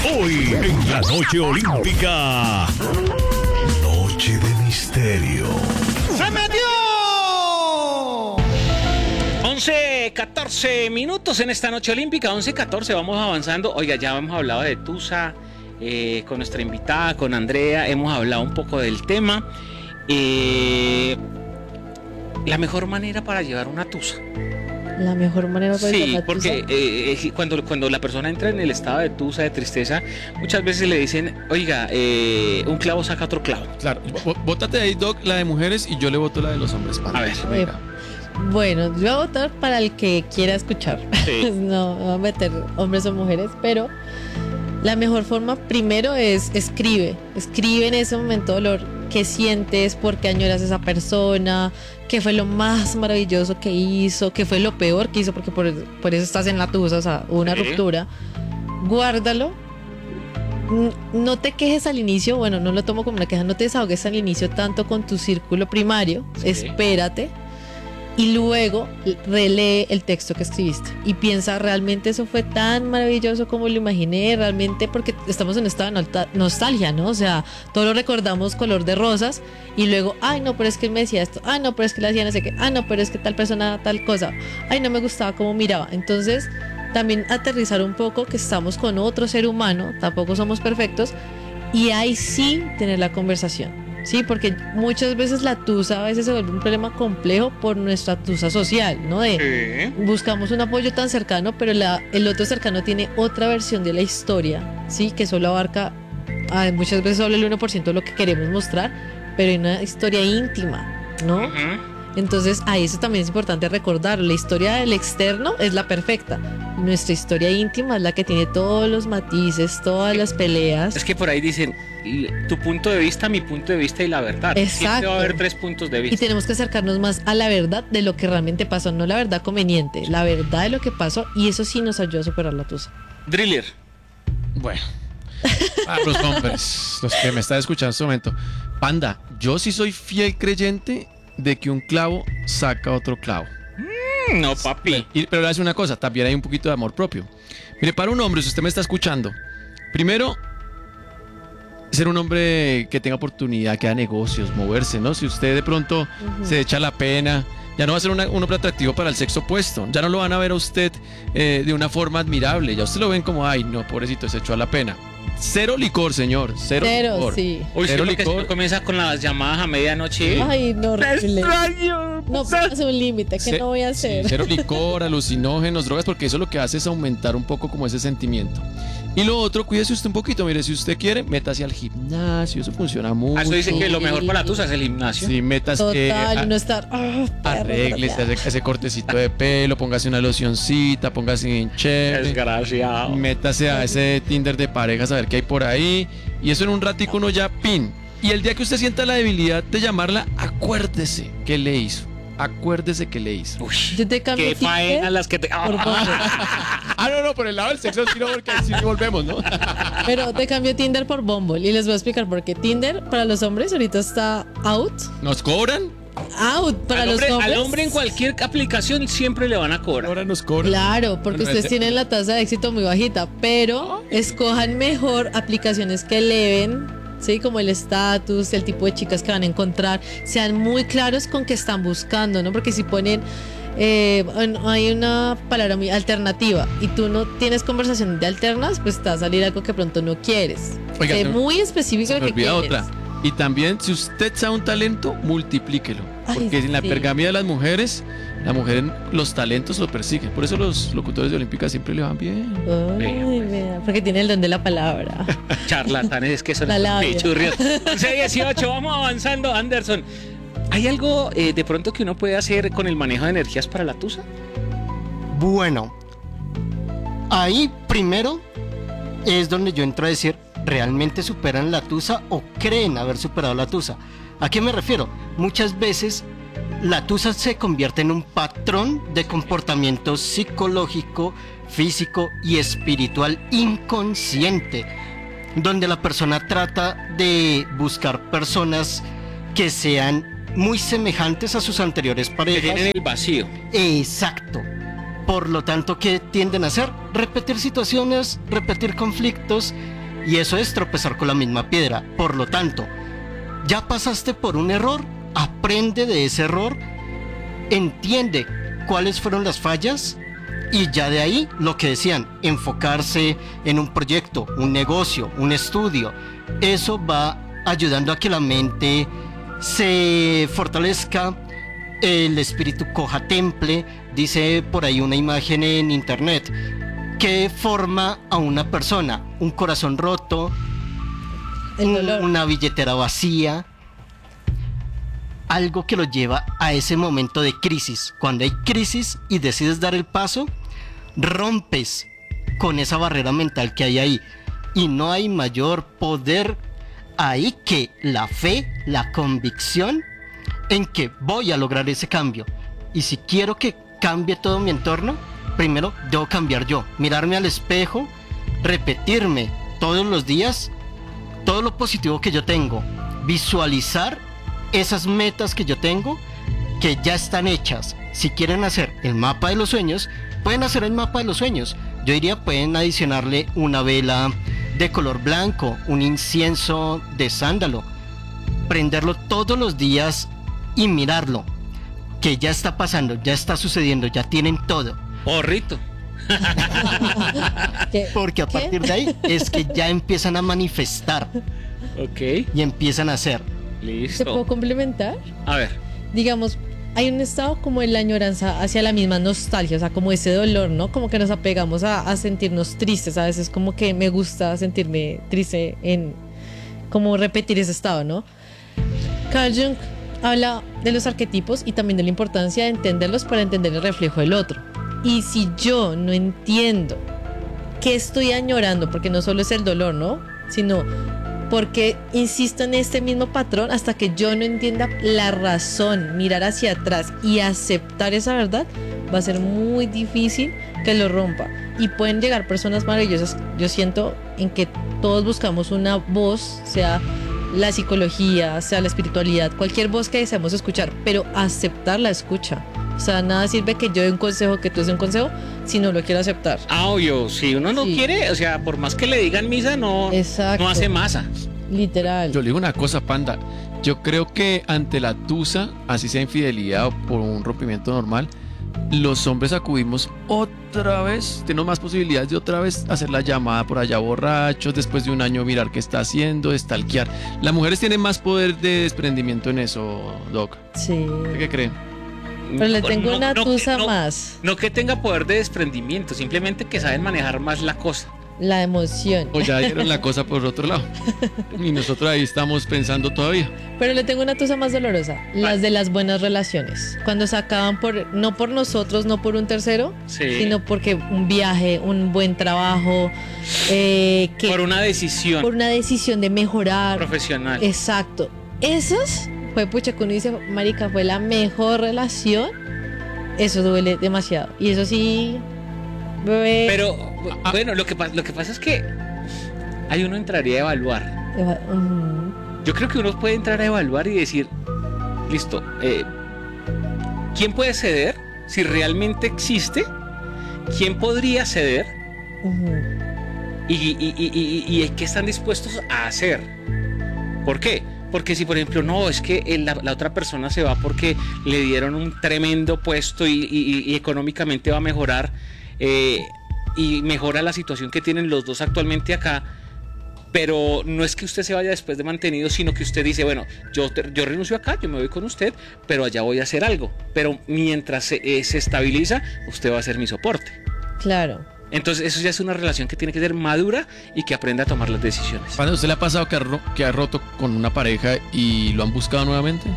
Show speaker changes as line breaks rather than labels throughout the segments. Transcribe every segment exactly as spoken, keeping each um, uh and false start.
Hoy en la noche olímpica. Noche de misterio.
¡Se metió! once, catorce minutos en esta noche olímpica. once, catorce, vamos avanzando. Oiga, ya hemos hablado de Tusa eh, con nuestra invitada, con Andrea. Hemos hablado un poco del tema. Eh, la mejor manera para llevar una Tusa.
La mejor manera para
Sí,
llevar
porque eh, eh, cuando, cuando la persona entra en el estado de tusa, de tristeza, muchas veces le dicen, oiga, eh, un clavo saca otro clavo.
Claro, bótate ahí, Doc, la de mujeres y yo le voto la de los hombres.
A ver.
Venga.
Bueno, yo voy a votar para el que quiera escuchar.
Sí.
No, no voy a meter hombres o mujeres, pero la mejor forma primero es escribe. Escribe en ese momento dolor qué sientes, por qué añoras a esa persona, qué fue lo más maravilloso que hizo, qué fue lo peor que hizo, porque por, por eso estás en la tusa, o sea, una
Sí.
ruptura. Guárdalo. N- No te quejes al inicio, bueno, no lo tomo como una queja, no te desahogues al inicio tanto con tu círculo primario,
Sí.
espérate y luego relee el texto que escribiste y piensa, ¿realmente eso fue tan maravilloso como lo imaginé? Realmente, porque estamos en estado de nolta- nostalgia, ¿no? O sea, todo lo recordamos color de rosas y luego, ay no, pero es que él me decía esto, ay no, pero es que le hacía no sé qué, ay no, pero es que tal persona tal cosa, ay no me gustaba cómo miraba. Entonces también aterrizar un poco que estamos con otro ser humano, tampoco somos perfectos, y ahí sí tener la conversación. Sí, porque muchas veces la tusa a veces se vuelve un problema complejo por nuestra tusa social, ¿no? De
Sí.
buscamos un apoyo tan cercano, pero la, el otro cercano tiene otra versión de la historia, ¿sí? Que solo abarca, ah, muchas veces solo el uno por ciento de lo que queremos mostrar, pero hay una historia íntima, ¿no?
Ujú.
Entonces a eso también es importante recordarlo. La historia del externo es la perfecta. Nuestra historia íntima es la que tiene todos los matices, todas las peleas.
Es que por ahí dicen, tu punto de vista, mi punto de vista y la verdad. Siempre
Exacto.
va a haber tres puntos de
Y
vista.
tenemos que acercarnos más a la verdad de lo que realmente pasó, no la verdad conveniente, la verdad de lo que pasó, y eso sí nos ayuda a superar la tusa.
Driller.
Bueno, a los hombres, los que me están escuchando en este momento. Panda, yo sí soy fiel creyente de que un clavo saca otro clavo.
Mm, No, papi.
Y- pero le hace una cosa, también hay un poquito de amor propio. Mire, para un hombre, si usted me está escuchando, primero, ser un hombre que tenga oportunidad, que haga negocios, moverse, ¿no? Si usted de pronto
Ujú.
se echa la pena, ya no va a ser una- un hombre atractivo para el sexo opuesto. Ya no lo van a ver a usted eh, de una forma admirable. Ya usted lo ven como, ay, no, pobrecito, se echó a la pena. Cero licor, señor. Cero,
Cero,
licor.
sí.
Uy, sí,
Cero
porque si
licor.
no comienza con las llamadas a medianoche.
Ay, no, horrible.
extraño!
No pongas un límite, que
Ce-
no voy a
sí,
hacer.
cero licor, alucinógenos, drogas, porque eso lo que hace es aumentar un poco como ese sentimiento. Y lo otro, cuídese usted un poquito. Mire, si usted quiere, métase al gimnasio, eso funciona mucho.
Ah, eso dicen que lo mejor para la tusa es el gimnasio.
Sí, métase.
Total,
eh,
y no estar. ah, perro,
Arréglese,
perro.
ese, ese cortecito de pelo, póngase una locioncita, póngase bien chévere.
Desgraciado.
Métase a ese Tinder de parejas a ver qué hay por ahí. Y eso en un ratico uno ya pin. Y el día que usted sienta la debilidad de llamarla, acuérdese qué le hizo. Acuérdese qué le hizo.
Uy,
Yo te cambio
qué
Tinder
faena las que te.
por Bumble.
Ah, no, no, por el lado del sexo sí, no, porque así volvemos, ¿no?
Pero te cambio Tinder por Bumble y les voy a explicar por qué. Tinder para los hombres ahorita está out.
¿Nos cobran?
Out para
al,
los
hombre,
hombres.
al hombre en cualquier aplicación siempre le van a cobrar.
Ahora nos cobran.
Claro, porque
Bueno,
ustedes
ese-
tienen la tasa de éxito muy bajita, pero escojan mejor aplicaciones que eleven, ¿sí? Como el estatus, el tipo de chicas que van a encontrar, sean muy claros con qué están buscando, ¿no? Porque si ponen, eh, bueno, hay una palabra muy alternativa y tú no tienes conversación de alternas, pues te va a salir algo que pronto no quieres.
Oiga,
Sé
se me-
muy específico
Se
lo
me
que
olvida
quieres.
otra. Y también, si usted sabe un talento, multiplíquelo.
Ay,
Porque en la
sí.
pergamia de las mujeres, la mujer en los talentos lo persigue. Por eso los locutores de Olímpica siempre le van bien.
Ay, vea, porque tiene el don de la palabra.
Charlatanes, es que son
La
estos
labia.
pichurrios. once dieciocho, vamos avanzando, Anderson. ¿Hay algo eh, de pronto que uno puede hacer con el manejo de energías para la tusa?
Bueno, ahí primero es donde yo entro a decir, ¿realmente superan la tusa o creen haber superado la tusa? ¿A qué me refiero? Muchas veces la tusa se convierte en un patrón de comportamiento psicológico, físico y espiritual inconsciente, donde la persona trata de buscar personas que sean muy semejantes a sus anteriores
Que
parejas.
tienen el vacío.
Exacto. Por lo tanto, ¿qué tienden a hacer? Repetir situaciones, repetir conflictos Y eso es tropezar con la misma piedra. Por lo tanto, ya pasaste por un error, aprende de ese error, entiende cuáles fueron las fallas y ya de ahí, lo que decían, enfocarse en un proyecto, un negocio, un estudio. Eso va ayudando a que la mente se fortalezca, el espíritu coja temple. Dice por ahí una imagen en internet que forma a una persona: un corazón roto,
El
un-
dolor.
una billetera vacía, algo que lo lleva a ese momento de crisis. Cuando hay crisis y decides dar el paso, rompes con esa barrera mental que hay ahí, y no hay mayor poder ahí que la fe, la convicción en que voy a lograr ese cambio. Y si quiero que cambie todo mi entorno, primero debo cambiar yo, mirarme al espejo, repetirme todos los días todo lo positivo que yo tengo, visualizar esas metas que yo tengo que ya están hechas. Si quieren hacer el mapa de los sueños, pueden hacer el mapa de los sueños. Yo diría, pueden adicionarle una vela de color blanco, un incienso de sándalo, prenderlo todos los días y mirarlo, que ya está pasando, ya está sucediendo, ya tienen todo.
Porrito.
¿Qué?
Porque a
¿Qué?
partir de ahí es que ya empiezan a manifestar
Ok,
y empiezan a hacer.
¿Se puedo
listo.
complementar?
A ver,
Digamos, hay un estado como de la añoranza hacia la misma nostalgia, o sea, como ese dolor, ¿no? Como que nos apegamos a, a sentirnos tristes, a veces como que me gusta sentirme triste en como repetir ese estado, ¿no? Carl Jung habla de los arquetipos y también de la importancia de entenderlos para entender el reflejo del otro. Y si yo no entiendo qué estoy añorando, porque no solo es el dolor, ¿no? Sino porque insisto en este mismo patrón, hasta que yo no entienda la razón, mirar hacia atrás y aceptar esa verdad, va a ser muy difícil que lo rompa. Y pueden llegar personas maravillosas. Yo siento en que todos buscamos una voz, sea la psicología, sea la espiritualidad, cualquier voz que deseamos escuchar, pero aceptar la escucha. O sea, nada sirve que yo dé un consejo, que tú des un consejo, si no lo quiero aceptar.
ah, obvio, si uno no
Sí.
quiere, o sea, por más que le digan misa, no,
Exacto.
no hace masa.
Literal.
Yo le digo una cosa, Panda. Yo creo que ante la tusa, así sea infidelidad o por un rompimiento normal, los hombres acudimos otra vez, tenemos más posibilidades de otra vez hacer la llamada por allá borrachos, después de un año mirar qué está haciendo, de stalkear. Las mujeres tienen más poder de desprendimiento en eso, Doc.
Sí.
¿Usted qué cree?
Pero le
No,
tengo
no,
una
no,
tusa
no,
más.
No que tenga poder de desprendimiento, simplemente que saben manejar más la cosa.
La emoción.
O ya dieron la cosa por otro lado. Y nosotros ahí estamos pensando todavía.
Pero le tengo una tusa más dolorosa. Las de las buenas relaciones. Cuando se acaban por, no por nosotros, no por un tercero,
Sí.
sino porque un viaje, un buen trabajo, eh, que
Por una decisión
por una decisión de mejorar.
profesional.
Exacto. Esas fue pucha que uno dice, marica, fue la mejor relación. Eso duele demasiado. Y eso sí, bebé.
Pero bueno, lo que, pa- lo que pasa es que ahí uno entraría a evaluar.
Ujú.
Yo creo que uno puede entrar a evaluar y decir, listo, eh, ¿quién puede ceder? Si realmente existe, ¿quién podría ceder?
Ujú.
Y, y, y, y, y- y qué están dispuestos a hacer. ¿Por qué? Porque si, por ejemplo, no, es que el- la, la otra persona se va porque le dieron un tremendo puesto y, y- y económicamente va a mejorar, eh, y mejora la situación que tienen los dos actualmente acá, pero no es que usted se vaya después de mantenido, sino que usted dice, bueno, yo, te- yo renuncio acá, yo me voy con usted, pero allá voy a hacer algo. Pero mientras se, eh, se estabiliza, usted va a ser mi soporte.
Claro.
Entonces eso ya es una relación que tiene que ser madura y que aprenda a tomar las decisiones.
¿Cuándo usted le ha pasado que ha, ro- que ha roto con una pareja y lo han buscado nuevamente?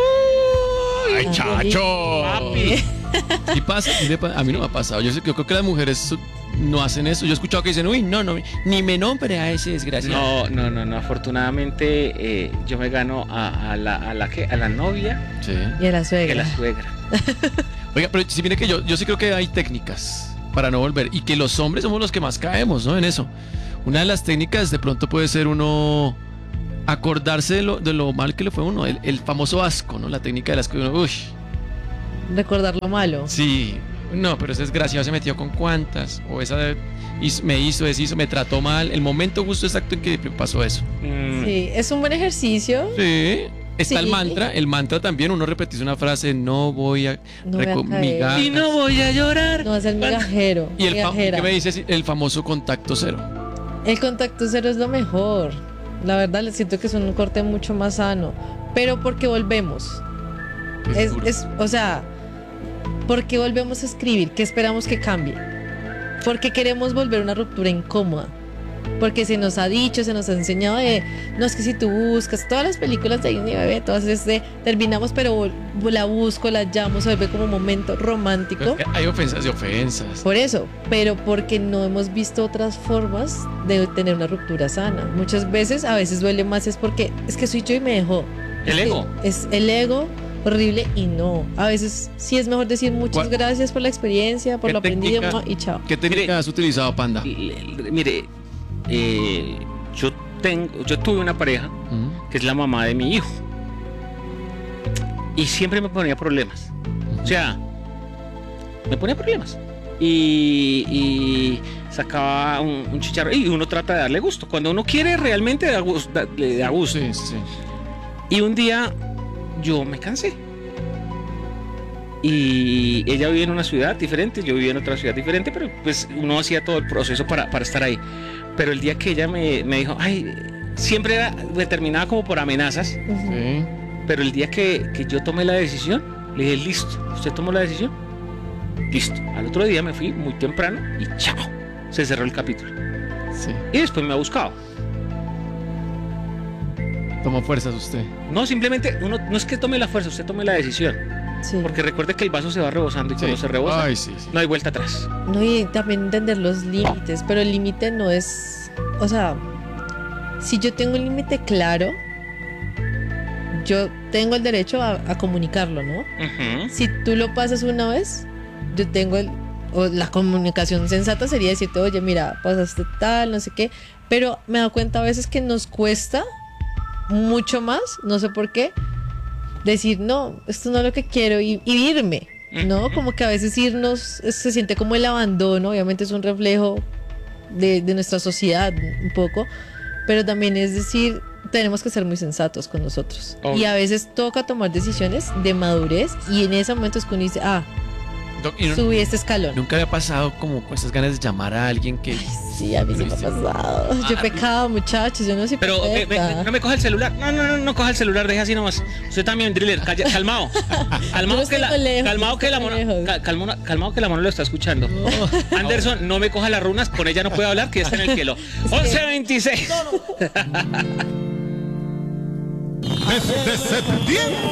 ¡Ay,
chacho!
Papi.
¿Y pasa? ¿Y le pa- A mí no me ha pasado. Yo, sé- yo creo que las mujeres no hacen eso. Yo he escuchado que dicen, uy, no, no, ni me nombre a ese desgraciado.
No, no, no, no. Afortunadamente eh, yo me gano a, a la, a la que, a la novia
Sí.
Y a la
que
suegra.
la suegra.
Oiga, pero si viene que yo, yo sí creo que hay técnicas para no volver y que los hombres somos los que más caemos, ¿no? En eso. Una de las técnicas de pronto puede ser uno acordarse de lo, de lo mal que le fue a uno, el, el famoso asco, ¿no? La técnica del asco. Uno, uy,
Recordar lo malo.
sí, no, pero ese desgraciado se metió con cuántas, o esa de- hizo- me hizo, deshizo, me trató mal, el momento justo exacto en que pasó eso.
Mm,
Sí, es un buen ejercicio.
Sí. Está
Sí.
el mantra, el mantra también, uno repetís una frase, no voy a,
No voy a
reco-
caer.
migajas.
Y no voy a llorar.
No va a ser migajero.
Y el fa-
migajera.
¿qué me dices? El famoso contacto cero.
El contacto cero es lo mejor. La verdad, le siento que es un corte mucho más sano. Pero porque volvemos.
Es
Es,
duro.
es- o sea, porque volvemos a escribir. ¿Qué esperamos que cambie? Porque queremos volver a una ruptura incómoda. Porque se nos ha dicho, se nos ha enseñado de, no es que si tú buscas, todas las películas de Disney, bebé, todas es de, terminamos, pero vol- la busco, la llamo, se vuelve como un momento romántico.
Pero hay ofensas y ofensas.
Por eso, pero porque no hemos visto otras formas de tener una ruptura sana. Muchas veces, a veces duele más es porque es que soy yo y me dejó.
El
Es
ego.
que Es el ego horrible y no. A veces sí es mejor decir muchas
¿Cuál-
gracias por la experiencia, por
qué
lo aprendido
técnica-
y chao.
¿Qué técnica has utilizado, Panda?
Le- le- Mire, eh, yo tengo, yo tuve una pareja
Ujú.
que es la mamá de mi hijo y siempre me ponía problemas. O sea, me ponía problemas y, y sacaba un, un chicharro y uno trata de darle gusto. Cuando uno quiere realmente da gusto, da- le da gusto.
Sí, sí, sí.
Y un día yo me cansé. Y ella vivía en una ciudad diferente, yo vivía en otra ciudad diferente, pero pues uno hacía todo el proceso para, para estar ahí. Pero el día que ella me, me dijo, ay, siempre era determinada como por amenazas,
Ujú.
Sí.
pero el día que, que yo tomé la decisión, le dije, listo, ¿usted tomó la decisión? Listo. Al otro día me fui muy temprano y chao, se cerró el capítulo.
Sí.
Y después me ha buscado.
Tomó fuerzas usted.
No, simplemente, uno, no es que tome la fuerza, usted tome la decisión.
Sí.
Porque recuerde que el vaso se va rebosando y cuando
Sí.
se rebosa,
Ay, sí, sí.
no hay vuelta atrás.
No, y también entender los límites, pero el límite no es, o sea, si yo tengo un límite claro, yo tengo el derecho a, a comunicarlo, ¿no?
Ujú.
Si tú lo pasas una vez, yo tengo el, o la comunicación sensata sería decirte, oye, mira, pasaste tal, no sé qué, pero me he dado cuenta a veces que nos cuesta mucho más, no sé por qué, decir, no, esto no es lo que quiero y, y irme, ¿no? Como que a veces irnos es- se siente como el abandono, obviamente es un reflejo de, de nuestra sociedad un poco, pero también es decir, tenemos que ser muy sensatos con nosotros.
Obvio.
Y a veces toca tomar decisiones de madurez y en ese momento es que uno dice, ah,
Doc, ¿y no-
subí este escalón.
nunca le ha pasado como con esas ganas de llamar a alguien que...
Sí, a mí sí me ha pasado. Yo he pecado, muchachos, yo no soy
Pero eh,
perfecta.
eh, no me coja el celular. No, no, no, no coja el celular, deja así nomás. Usted también, Driller, calla- calmado. Calmado
Yo
que la,
estoy muy lejos,
calmado
yo
que la
estoy
mona,
muy lejos.
cal- calmona- calmado que la mona lo está escuchando. Anderson, no me coja las runas, con ella no puede hablar, que ya está en el cielo. once veintiséis.
Desde septiembre